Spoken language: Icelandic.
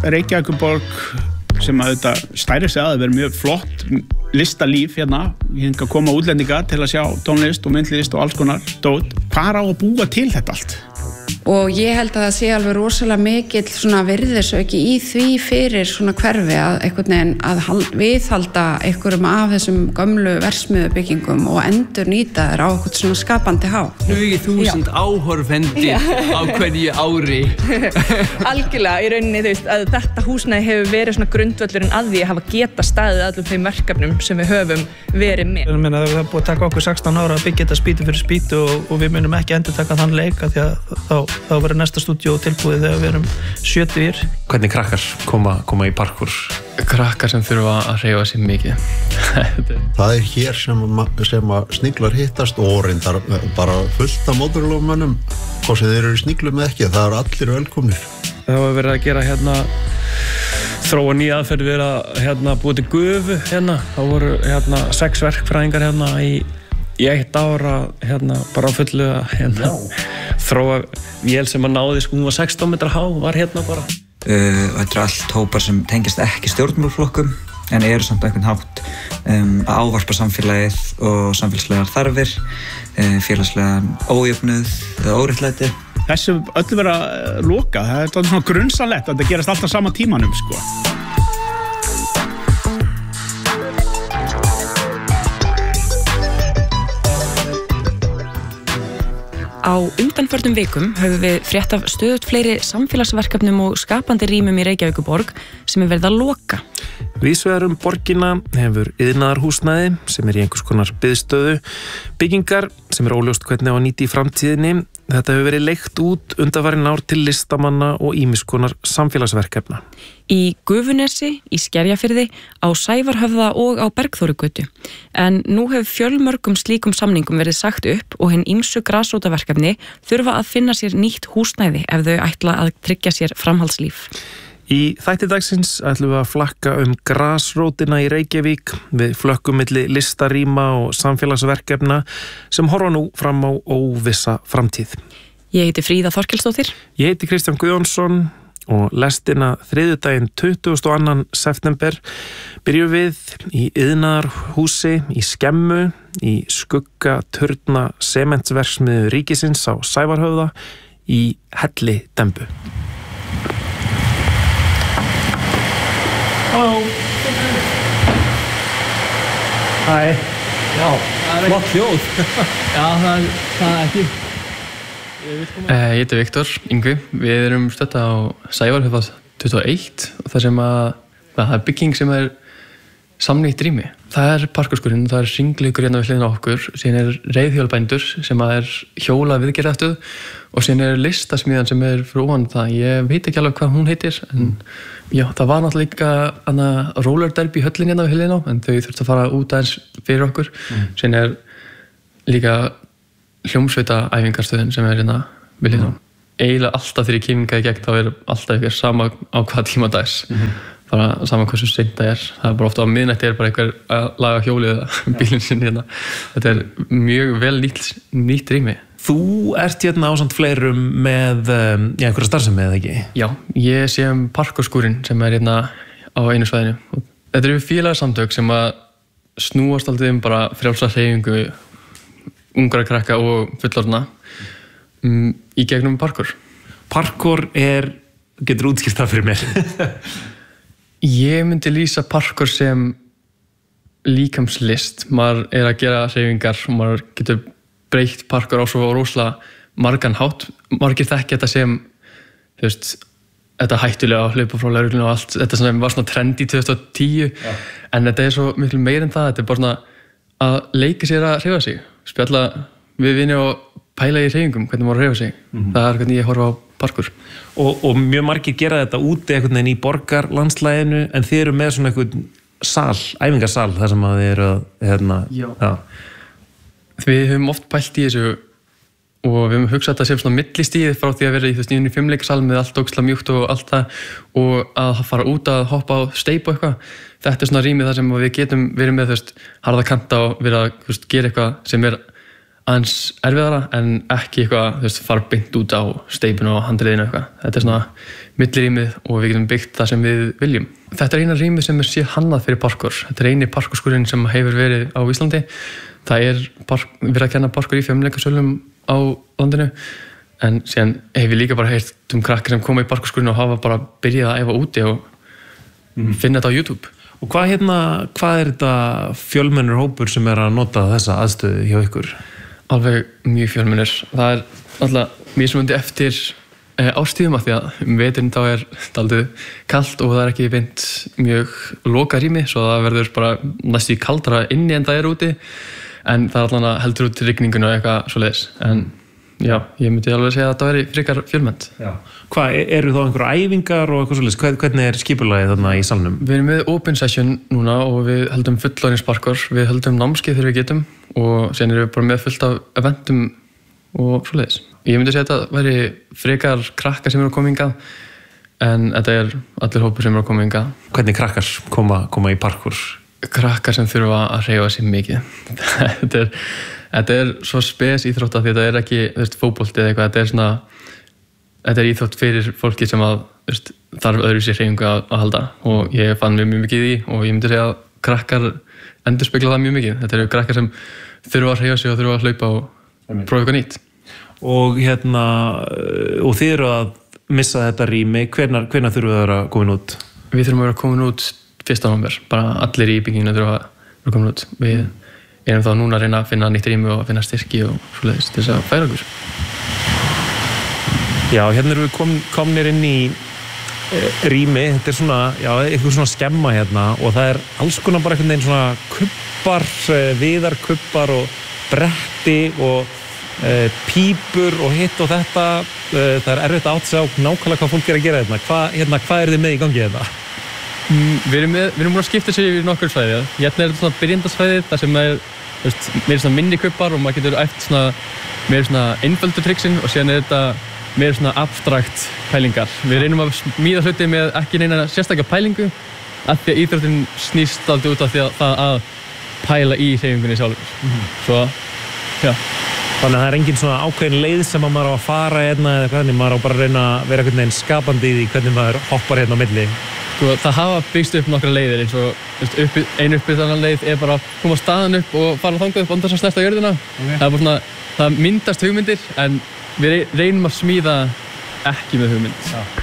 Reykjavíkurborg sem að þetta stæri sig að vera mjög flott listalíf hérna. Ég hef að koma útlendinga til að sjá tónlist og myndlist og alls konar dót. Hvar á að búa til þetta allt? Og ég held að það sé alveg rosalega mikill svona virðisauki í því fyrir svona hverfi að einhvern veginn að viðhalda einhverjum af þessum gömlu verksmiðjubyggingum og endur nýta þær á einhvern svona skapandi hátt. 20.000 áhorfendur á hverju ári. Algjörlega, í rauninni, þú veist, að þetta húsnæði hefur verið svona grundvöllurinn að því að hafa geta staðið allum þeim verkefnum sem við höfum verið með. Ég meina, það er búið að taka okkur 16 ára að byggja þetta spýtu fyrir spýtu og við munum ekki endurtaka þann leik af því að þá verður næsta stúdíó tilbúið þegar við erum 70. Hvernig krakkar koma í parkour? Krakkar sem þurfa að hreyfa sig mikið. Það er hér sem að sniglar hittast og reyndar bara fullt af mótorlófmönnum hvort sem þeir eru sniglum eða ekki, það eru allir velkomnir. Það var verið að gera þróa nýja aðferð við að búið til gufu þá voru 6 verkfræðingar í 1 ára bara á fullu að þróa vél sem að náði hún var 16 metra há, var bara. Þetta allt hópar sem tengjast ekki stjórnmálaflokkum en eru samt einhvern hátt að ávarpa samfélagið og samfélagslegar þarfir, félagslegan ójöfnuð eða óréttlæti. Þessu öllu vera loka, það er svona grunnsanlegt að þetta gerast alltaf sama tímanum sko. Á undanförnum vikum höfum við frétt af stöðugt fleiri samfélagsverkefnum og skapandi rýmum í Reykjavíkurborg sem verið að loka. Víðsvegar borgina hefur iðnaðarhúsnæði sem í einhvers konar biðstöðu, byggingar sem óljóst hvernig á að nýta í framtíðinni. Þetta hefur verið leigt út undanfarin ár til listamanna og ýmiss konar samfélagsverkefna. Í Gufunesi, í Skerjafirði, á Sævarhöfða og á Bergþórugötu. En nú hefur fjölmörgum slíkum samningum verið sagt upp og hin ýmsu grasrótarverkefni þurfa að finna sér nýtt húsnæði ef þau ætla að tryggja sér framhaldslíf. Í þætti dagsins ætlum við að flakka grasrótina í Reykjavík við flökkum milli listarýma og samfélagsverkefna sem horfa nú fram á óvissa framtíð. Ég heiti Fríða Þorkelsdóttir. Ég heiti Kristján Guðjónsson og lestina þriðjudaginn 22. september byrjum við í iðnaðarhúsi í Skemmu í skugga turna sementsverksmiðju ríkisins á Sævarhöfða í Helli-Dembu. Halló. Hæ. Já, flott hljóð. Já, það er ekki. Ég heiti Viktor Yngvi. Við erum stödd á Sævarhöfða 21 og það er bygging sem er samnýtt rými. Það er parkurskurinn, það er hringleikur við hliðina á okkur, síðan reiðhjólabændur sem er hjóla viðgerðastöð og síðan listasmíðan sem fyrir ofan það. Ég veit ekki alveg hvað hún heitir, en já, það var náttúrulega líka roller derby höllin við hliðina á, en þau þurftu að fara út aðeins fyrir okkur. Síðan líka hljómsveitaæfingarstöðin sem við hliðina á. Eiginlega alltaf þegar ég kemur í gegn þá alltaf eitthvað sama á hvaða tíma dags. Bara saman hversu seint það er. Það er bara ofta á miðnætti bara einhver að laga hjólið eða bílinn sinni Þetta er mjög vel nýtt rými. Þú ert ásamt fleirum með einhverja starfsemi eða ekki? Já, ég sé parkurskúrinn sem er á einu svæðinu. Þetta eru félagasamtök sem að snúast aldrei bara frjálsa hreyfingu ungra krakka og fullorðna í gegnum parkur. Parkur getur útskýrt það fyrir mér. Ég myndi lýsa parkur sem líkamslist. Maður að gera hreyfingar og maður getur breytt parkur á svo rosalega margan hátt. Margir þekkja þetta sem þetta hættulega að hlaupa frá lögreglunni og allt. Þetta sem var svona trend í 2010 en þetta er svo miklu meira en það. Þetta er bara svona að leika sér að hreyfa sig. Spjalla við vini og pæla í hreyfingum, hvernig maður hreyfa sig. Það er hvernig ég horfa á parkur. Og mjög margir gera þetta úti einhvern veginn í borgarlandslæginu en þið eru með svona einhvern æfingarsal þar sem að þið eru Já. Við höfum oft pælt í þessu og við höfum hugsað þetta sem svona millistíð frá því að vera í nýjum 5-leikasal með allt ógeðslega mjúkt og allt það og að fara út að hoppa á steip og eitthvað. Þetta er svona rými þar sem við getum verið með harða kanta og verið að gera eitthvað sem aðeins erfiðara en ekki eitthvað, þú veist, fara beint út á steipinu og handriðinu eitthvað. Þetta svona millirýmið og við getum byggt það sem við viljum. Þetta eina rýmið sem sé hannað fyrir parkour. Þetta eini parkourskurinn sem hefur verið á Íslandi. Það verið að kenna parkour í fjölmiðleikasölum á landinu, en síðan hef ég líka bara heyrt krakkar sem koma í parkourskurinn og hafa bara byrjað að æfa úti og finna þetta á YouTube. Og hvað er þetta fjölmennur hópur sem að nota þessa aðstöðu hjá ykkur? Alveg mjög fjölmennur. Það alltaf mismunandi eftir ástíðum af því að veturinn þá dálítið kalt og það ekki beint mjög lokað rými, svo það verður bara næstu kaldara inni en það úti, en það allan heldur út rigninguna og eitthvað svoleiðis. En já, ég myndi alveg segja að það væri frekar fjölmennt. Hvað, eru þá einhverja æfingar og eitthvað svoleiðis? Hvernig skipulagið þarna í salnum? Við erum með open session núna og við höldum fullorðinsparkour, við höldum námskeið þegar við getum og síðan erum við bara með fullt af eventum og svoleiðis. Ég myndi segja að þetta væri frekar krakkar sem eru að koma hingað, en þetta allir hópur sem eru að koma hingað. Hvernig krakkar koma í parkour? Krakkar sem þurfa að hreyfa sig mikið. Þetta svo spes íþrótt að því þetta ekki, þú veist, fótbolti eða eitthvað, þetta íþrótt fyrir fólki sem að, þú veist, þarf öðruvísi hreyfingu að halda og ég fann mjög mikið í og ég myndi segja að krakkar endurspegla það mjög mikið. Þetta eru krakkar sem þurfa að hreyfa sig og þurfa að hlaupa og prófa eitthvað nýtt. Og og þið eru að missa þetta rými, hvenær þurfa það að koma út? Við þurfum að vera komin út 1. nóvember, bara allir í bygginginu þurfa að vera komin út. Við erum þá núna að reyna að finna nýtt rými og finna styrki og svoleiðis til þess að færa okkur. Já, hérna erum við komnir inn í rými, þetta svona, eitthvað svona skemma hérna og það alls konar bara einhvern veginn svona kubbar, viðarkubbar og bretti og pípur og hitt og þetta. Það erfitt að átta sig á nákvæmlega hvað fólk að gera hérna. Hvað þið með í gangi þetta? Við erum búin að skipta sér yfir nokkur svæði. Hérna þetta svona byrjandasvæðið, þar sem meira svona minni kubbar og maður getur æft meira svona einföldu triksin og síðan þetta meira svona abstrakt pælingar. Við reynum að smíða hluti með ekki neina sérstaklega pælingu af því að íþróttin snýst aldrei út af því að það að pæla í hreyfingunni sjálfur. Svo, já. Þannig að það engin svona ákveðin leið sem að maður á að fara hérna eða hvernig maður á bara að reyna að vera einhvern veginn skapandi í því hvernig maður hoppar hérna á milli. Það hafa byggst upp nokkra leiðir eins og einu uppbyggðanlega leið bara að koma staðan upp og fara þangað upp án þess að snerta jörðina. Okay. Það myndast hugmyndir en við reynum að smíða ekki með hugmynd.